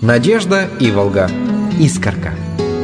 Надежда Иволга. Искорка.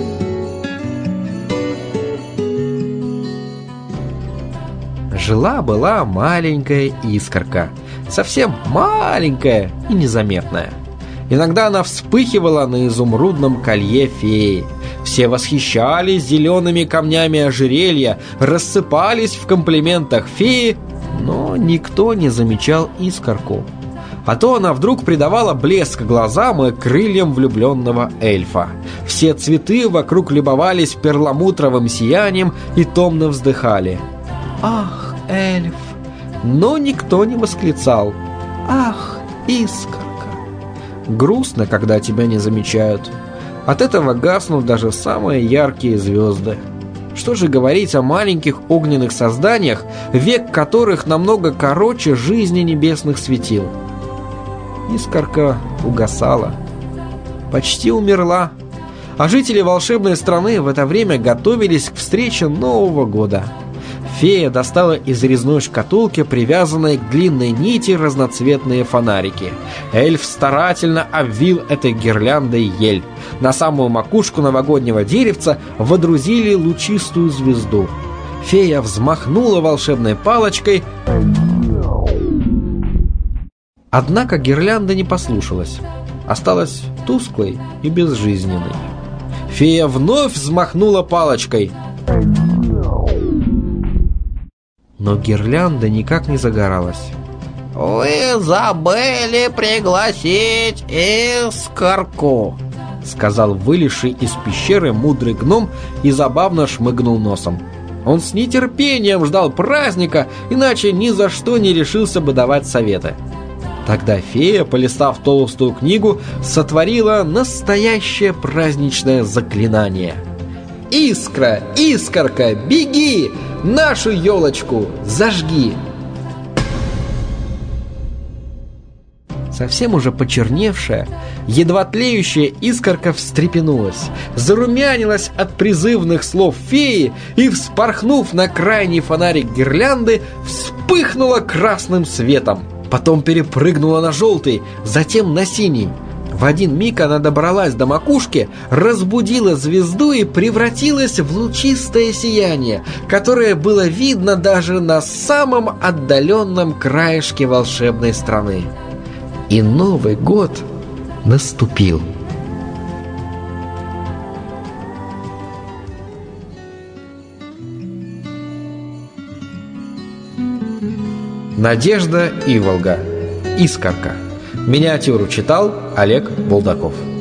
Жила-была маленькая искорка, совсем маленькая и незаметная. Иногда она вспыхивала на изумрудном колье феи. Все восхищались зелеными камнями ожерелья, рассыпались в комплиментах феи, но никто не замечал искорку. А то она вдруг придавала блеск глазам и крыльям влюбленного эльфа. Все цветы вокруг любовались перламутровым сиянием и томно вздыхали. «Ах, эльф!» Но никто не восклицал: «Ах, искорка!» Грустно, когда тебя не замечают. От этого гаснут даже самые яркие звезды. Что же говорить о маленьких огненных созданиях, век которых намного короче жизни небесных светил? Искорка угасала, почти умерла, а жители волшебной страны в это время готовились к встрече Нового года. Фея достала из резной шкатулки, привязанной к длинной нити, разноцветные фонарики. Эльф старательно обвил этой гирляндой ель. На самую макушку новогоднего деревца водрузили лучистую звезду. Фея взмахнула волшебной палочкой. Однако гирлянда не послушалась, осталась тусклой и безжизненной. Фея вновь взмахнула палочкой, но гирлянда никак не загоралась. «Вы забыли пригласить искорку», — сказал вылезший из пещеры мудрый гном и забавно шмыгнул носом. Он с нетерпением ждал праздника, иначе ни за что не решился бы давать советы. Тогда фея, полистав толстую книгу, сотворила настоящее праздничное заклинание. «Искра, искорка, беги! Нашу елочку зажги!» Совсем уже почерневшая, едва тлеющая искорка встрепенулась, зарумянилась от призывных слов феи и, вспорхнув на крайний фонарик гирлянды, вспыхнула красным светом. Потом перепрыгнула на желтый, затем на синий. В один миг она добралась до макушки, разбудила звезду и превратилась в лучистое сияние, которое было видно даже на самом отдаленном краешке волшебной страны. И Новый год наступил. Надежда Иволга. Искорка. Миниатюру читал Олег Булдаков.